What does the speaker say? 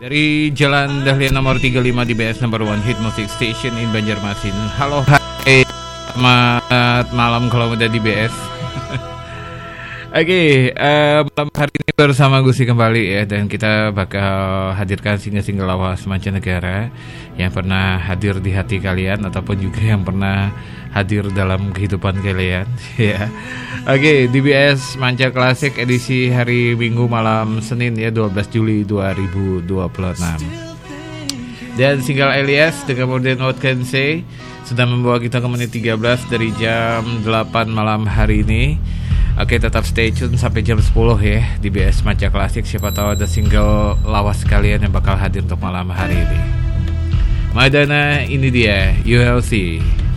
Dari Jalan Dahlia nomor 35 di BS number 1 Hit Music Station in Banjarmasin. Halo, hai, selamat malam kalau udah di BS. Oke, malam hari ini bersama Gusti kembali ya. Dan kita bakal hadirkan single-single lawas mancanegara yang pernah hadir di hati kalian ataupun juga yang pernah hadir dalam kehidupan kalian ya. Oke, DBS Manca Klasik edisi hari Minggu malam Senin ya, 12 Juli 2026. Dan single Elias dengan Modern What Can Say sudah membawa kita ke menit 13 dari jam 8 malam hari ini. Oke, tetap stay tune sampai jam 10 ya di BS Manca Klasik. Siapa tahu ada single lawas kalian yang bakal hadir untuk malam hari ini. Madana, ini dia ULC.